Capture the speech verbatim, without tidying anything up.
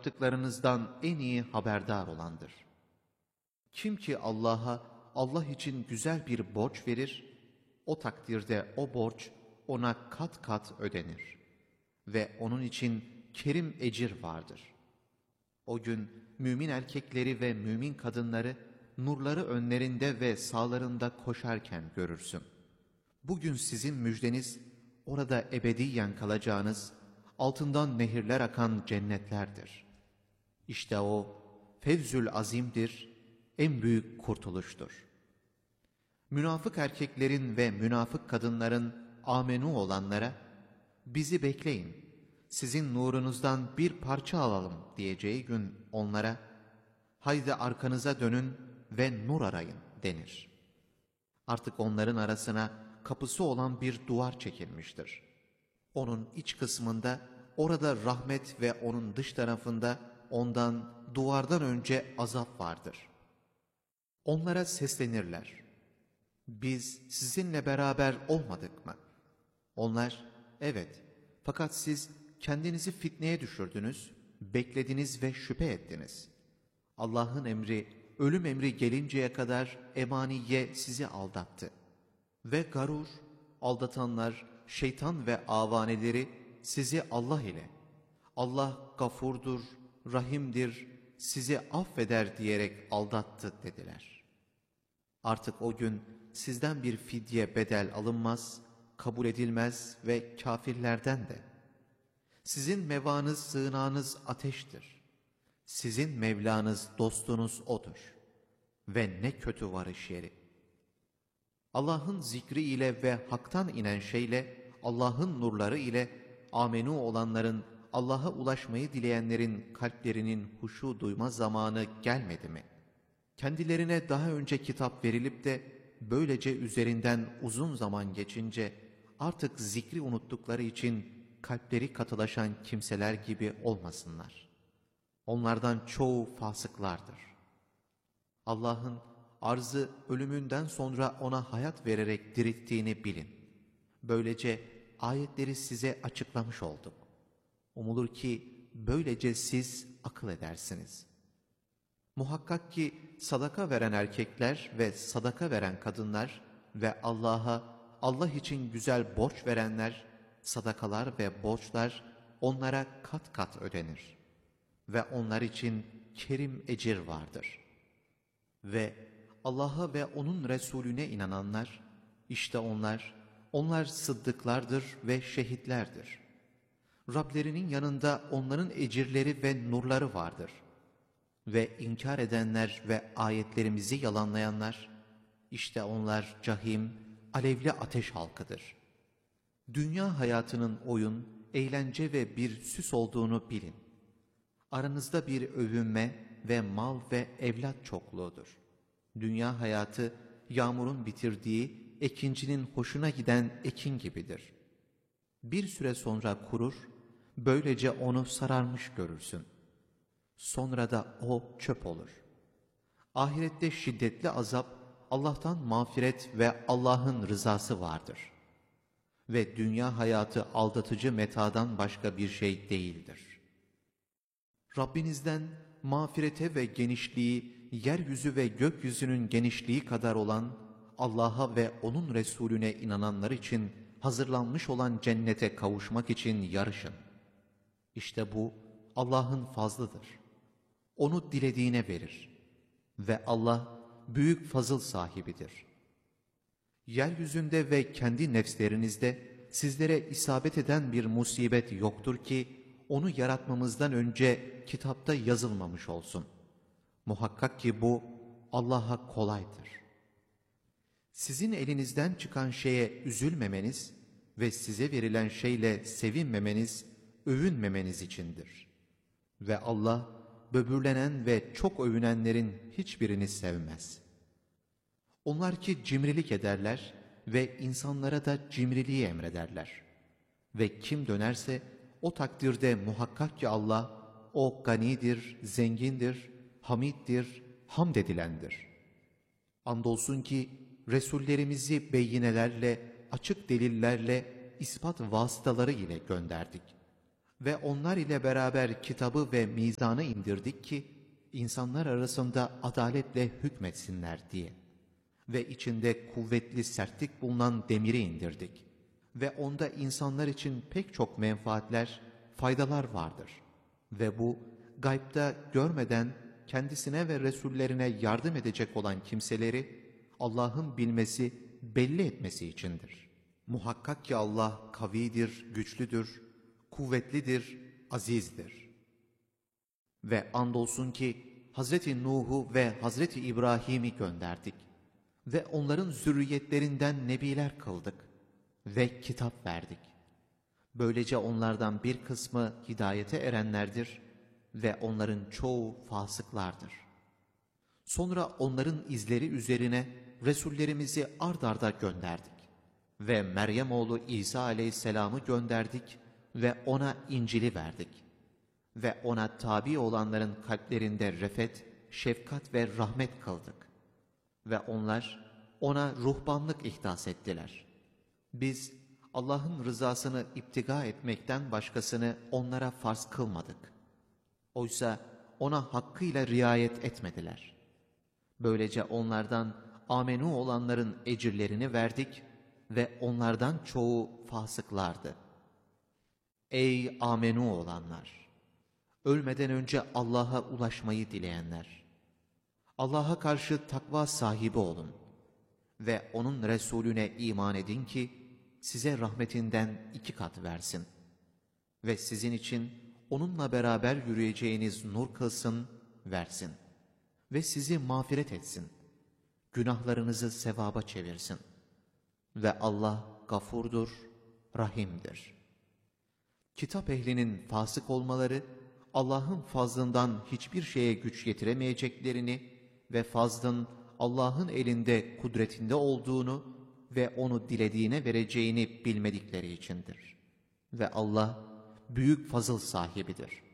yaptıklarınızdan en iyi haberdar olandır. Kim ki Allah'a, Allah için güzel bir borç verir, o takdirde o borç ona kat kat ödenir. Ve onun için kerim ecir vardır. O gün mümin erkekleri ve mümin kadınları nurları önlerinde ve sağlarında koşarken görürsün. Bugün sizin müjdeniz, orada ebediyen kalacağınız, altından nehirler akan cennetlerdir. İşte o fevzül azimdir, en büyük kurtuluştur. Münafık erkeklerin ve münafık kadınların amenu olanlara, bizi bekleyin, sizin nurunuzdan bir parça alalım diyeceği gün onlara, haydi arkanıza dönün ve nur arayın denir. Artık onların arasına kapısı olan bir duvar çekilmiştir. Onun iç kısmında orada rahmet ve onun dış tarafında ondan duvardan önce azap vardır. Onlara seslenirler. Biz sizinle beraber olmadık mı? Onlar, evet, fakat siz kendinizi fitneye düşürdünüz, beklediniz ve şüphe ettiniz. Allah'ın emri, ölüm emri gelinceye kadar emaniye sizi aldattı. Ve garur, aldatanlar, şeytan ve avaneleri sizi Allah ile, Allah gafurdur, rahimdir, sizi affeder diyerek aldattı dediler. Artık o gün sizden bir fidye bedel alınmaz, kabul edilmez ve kafirlerden de. Sizin mevanız, sığınağınız ateştir. Sizin Mevlanız, dostunuz O'dur. Ve ne kötü varış yeri. Allah'ın zikri ile ve haktan inen şeyle, Allah'ın nurları ile amenu olanların, Allah'a ulaşmayı dileyenlerin kalplerinin huşu duyma zamanı gelmedi mi? Kendilerine daha önce kitap verilip de böylece üzerinden uzun zaman geçince artık zikri unuttukları için kalpleri katılaşan kimseler gibi olmasınlar. Onlardan çoğu fasıklardır. Allah'ın arzı ölümünden sonra ona hayat vererek dirilttiğini bilin. Böylece ayetleri size açıklamış olduk. Umulur ki böylece siz akıl edersiniz. Muhakkak ki sadaka veren erkekler ve sadaka veren kadınlar ve Allah'a, Allah için güzel borç verenler, sadakalar ve borçlar onlara kat kat ödenir. Ve onlar için kerim ecir vardır. Ve Allah'a ve onun Resulüne inananlar, işte onlar, onlar sıddıklardır ve şehitlerdir. Rablerinin yanında onların ecirleri ve nurları vardır. Ve inkar edenler ve ayetlerimizi yalanlayanlar, işte onlar cahim, alevli ateş halkıdır. Dünya hayatının oyun, eğlence ve bir süs olduğunu bilin. Aranızda bir övünme ve mal ve evlat çokluğudur. Dünya hayatı, yağmurun bitirdiği, ekincinin hoşuna giden ekin gibidir. Bir süre sonra kurur, böylece onu sararmış görürsün. Sonra da o çöp olur. Ahirette şiddetli azap, Allah'tan mağfiret ve Allah'ın rızası vardır. Ve dünya hayatı aldatıcı metadan başka bir şey değildir. Rabbinizden mağfirete ve genişliği, yeryüzü ve gökyüzünün genişliği kadar olan, Allah'a ve onun Resulüne inananlar için hazırlanmış olan cennete kavuşmak için yarışın. İşte bu Allah'ın fazlıdır. Onu dilediğine verir. Ve Allah büyük fazıl sahibidir. Yeryüzünde ve kendi nefslerinizde sizlere isabet eden bir musibet yoktur ki, onu yaratmamızdan önce kitapta yazılmamış olsun. Muhakkak ki bu Allah'a kolaydır. Sizin elinizden çıkan şeye üzülmemeniz ve size verilen şeyle sevinmemeniz, övünmemeniz içindir. Ve Allah, böbürlenen ve çok övünenlerin hiçbirini sevmez. Onlar ki cimrilik ederler ve insanlara da cimriliği emrederler. Ve kim dönerse o takdirde muhakkak ki Allah, o ganidir, zengindir, hamiddir, hamd edilendir. Andolsun ki Resullerimizi beyinelerle, açık delillerle, ispat vasıtaları ile gönderdik. Ve onlar ile beraber kitabı ve mizanı indirdik ki, insanlar arasında adaletle hükmetsinler diye. Ve içinde kuvvetli sertlik bulunan demiri indirdik. Ve onda insanlar için pek çok menfaatler, faydalar vardır. Ve bu, gaybda görmeden kendisine ve Resullerine yardım edecek olan kimseleri, Allah'ın bilmesi, belli etmesi içindir. Muhakkak ki Allah kavidir, güçlüdür, kuvvetlidir, azizdir. Ve andolsun ki Hazreti Nuh'u ve Hazreti İbrahim'i gönderdik. Ve onların zürriyetlerinden nebiler kıldık. Ve kitap verdik. Böylece onlardan bir kısmı hidayete erenlerdir ve onların çoğu fasıklardır. Sonra onların izleri üzerine Resullerimizi ard arda gönderdik. Ve Meryem oğlu İsa aleyhisselamı gönderdik ve ona İncil'i verdik. Ve ona tabi olanların kalplerinde refet, şefkat ve rahmet kıldık. Ve onlar ona ruhbanlık ihdas ettiler. Biz Allah'ın rızasını iptiga etmekten başkasını onlara farz kılmadık. Oysa ona hakkıyla riayet etmediler. Böylece onlardan amenu olanların ecirlerini verdik ve onlardan çoğu fasıklardı. Ey amenu olanlar! Ölmeden önce Allah'a ulaşmayı dileyenler! Allah'a karşı takva sahibi olun ve onun Resulüne iman edin ki size rahmetinden iki kat versin ve sizin için onunla beraber yürüyeceğiniz nur kılsın, versin ve sizi mağfiret etsin, günahlarınızı sevaba çevirsin ve Allah gafurdur, rahimdir. Kitap ehlinin fasık olmaları, Allah'ın fazlından hiçbir şeye güç yetiremeyeceklerini ve fazlın Allah'ın elinde, kudretinde olduğunu ve onu dilediğine vereceğini bilmedikleri içindir. Ve Allah büyük fazıl sahibidir.